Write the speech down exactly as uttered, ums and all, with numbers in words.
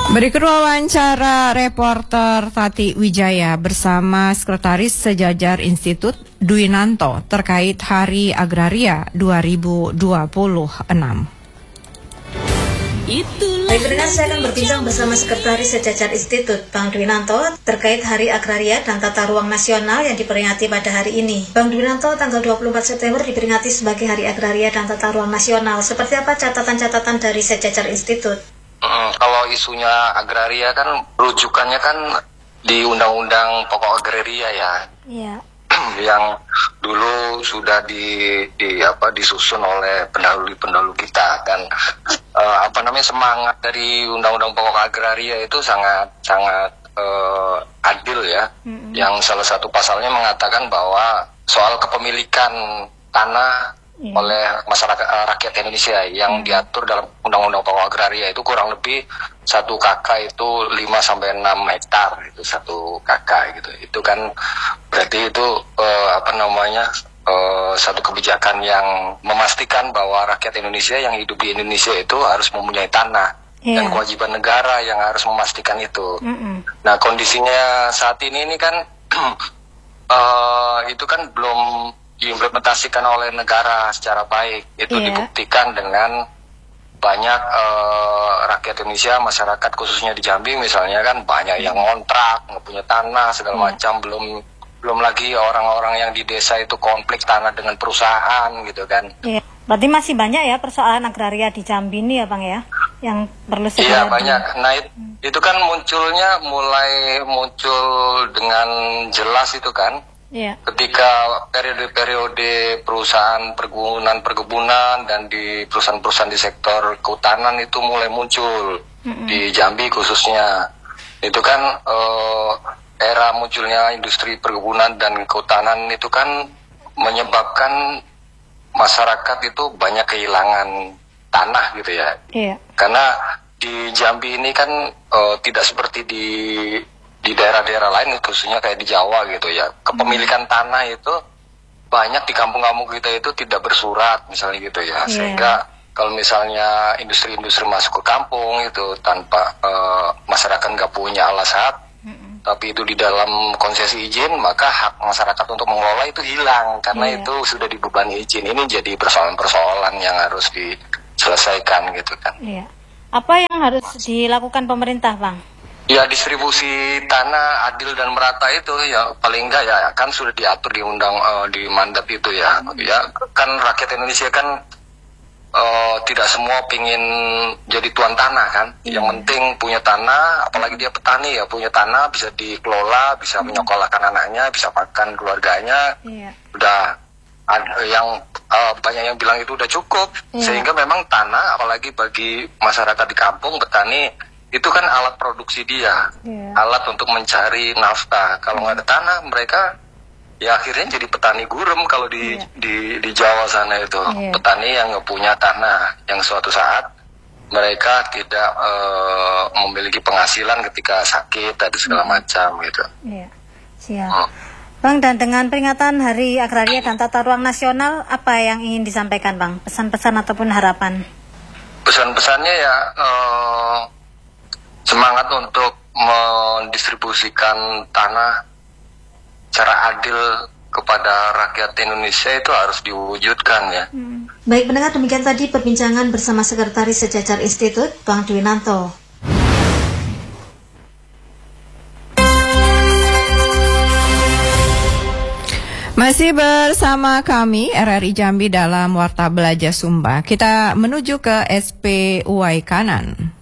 Berikut wawancara reporter Tati Wijaya bersama Sekretaris Sejajar Institut Dwinanto terkait Hari Agraria dua ribu dua puluh enam. Baik pendengar, saya akan berbincang bersama Sekretaris Sejajar Institut, Bang Dwinanto, terkait Hari Agraria dan Tata Ruang Nasional yang diperingati pada hari ini. Bang Dwinanto, tanggal dua puluh empat September diperingati sebagai Hari Agraria dan Tata Ruang Nasional. Seperti apa catatan-catatan dari Sejajar Institut? Hmm, kalau isunya agraria kan rujukannya kan di Undang-Undang Pokok Agraria ya. Iya. Yang dulu sudah di, di apa disusun oleh pendahulu-pendahulu kita, dan uh, apa namanya semangat dari Undang-Undang Pokok Agraria itu sangat sangat uh, adil ya. Mm-hmm. Yang salah satu pasalnya mengatakan bahwa soal kepemilikan tanah Yeah. oleh masyarakat uh, rakyat Indonesia yang hmm. diatur dalam Undang-Undang Pokok Agraria itu kurang lebih satu kakak itu lima sampai enam hektar, itu satu kakak gitu. Itu kan berarti itu uh, apa namanya uh, satu kebijakan yang memastikan bahwa rakyat Indonesia yang hidup di Indonesia itu harus mempunyai tanah. Yeah. Dan kewajiban negara yang harus memastikan itu. Mm-hmm. Nah, kondisinya saat ini ini kan uh, itu kan belum diimplementasikan oleh negara secara baik. Itu yeah. dibuktikan dengan banyak uh, rakyat Indonesia, masyarakat khususnya di Jambi misalnya kan banyak yang ngontrak, nggak punya tanah segala yeah. macam. Belum belum lagi orang-orang yang di desa itu konflik tanah dengan perusahaan gitu kan. Yeah. Berarti masih banyak ya persoalan agraria di Jambi ini ya Bang ya, yang perlu segera. Iya banyak. Nah it, hmm. itu kan munculnya mulai muncul dengan jelas itu kan. Yeah. Ketika periode-periode perusahaan perkebunan perkebunan dan di perusahaan-perusahaan di sektor kehutanan itu mulai muncul mm-hmm. di Jambi khususnya, itu kan uh, era munculnya industri perkebunan dan kehutanan itu kan menyebabkan masyarakat itu banyak kehilangan tanah gitu ya. Yeah. Karena di Jambi ini kan uh, tidak seperti di di daerah-daerah lain khususnya kayak di Jawa gitu ya, kepemilikan hmm. tanah itu banyak di kampung-kampung kita itu tidak bersurat misalnya gitu ya, yeah. sehingga kalau misalnya industri-industri masuk ke kampung itu tanpa uh, masyarakat nggak punya alasan, hmm. tapi itu di dalam konsesi izin, maka hak masyarakat untuk mengelola itu hilang karena yeah. itu sudah dibebani izin. Ini jadi persoalan-persoalan yang harus diselesaikan gitu kan. Yeah. Apa yang harus dilakukan pemerintah, Bang? Ya, distribusi tanah adil dan merata itu ya paling enggak ya kan sudah diatur di undang uh, di mandat itu ya. Hmm. Ya kan rakyat Indonesia kan uh, tidak semua pingin jadi tuan tanah kan. Hmm. Yang penting punya tanah, apalagi dia petani ya, punya tanah bisa dikelola, bisa hmm. menyekolahkan anaknya, bisa makan keluarganya. Yeah. Udah ada yang uh, banyak yang bilang itu udah cukup. Yeah. Sehingga memang tanah apalagi bagi masyarakat di kampung, petani itu kan alat produksi dia, yeah. alat untuk mencari nafkah. Kalau nggak ada tanah, mereka ya akhirnya jadi petani gurem kalau di yeah. di di Jawa sana itu, yeah. petani yang nggak punya tanah, yang suatu saat mereka tidak uh, memiliki penghasilan ketika sakit dan segala yeah. macam gitu. Yeah. Siap. Hmm. Bang, dan dengan peringatan Hari Agraria dan Tata Ruang Nasional, apa yang ingin disampaikan Bang? Pesan-pesan ataupun harapan? Pesan-pesannya ya. Uh, Semangat untuk mendistribusikan tanah secara adil kepada rakyat Indonesia itu harus diwujudkan ya. Hmm. Baik pendengar, demikian tadi perbincangan bersama Sekretaris Sejajar Institut, Bang Dwinanto. Masih bersama kami R R I Jambi dalam Warta Belajar Sumba. Kita menuju ke S P U I Kanan.